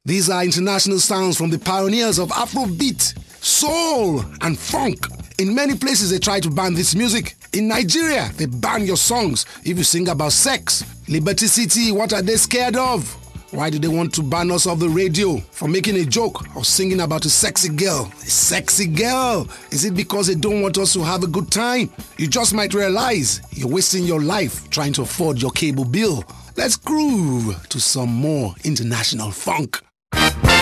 These are international sounds from the pioneers of Afrobeat, soul, and funk. In many places, they try to ban this music. In Nigeria, they ban your songs if you sing about sex. Liberty City, what are they scared of? Why do they want to ban us off the radio for making a joke or singing about a sexy girl? A sexy girl? Is it because they don't want us to have a good time? You just might realize you're wasting your life trying to afford your cable bill. Let's groove to some more international funk.